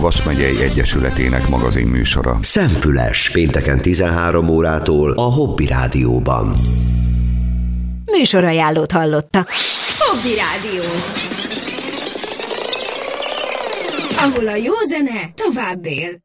Vas megyei egyesületének magazinműsora. Szemfüles, pénteken 13 órától a Hobby Rádióban. Műsorajánlót hallottak. Hobby Rádió, ahol a jó zene tovább él.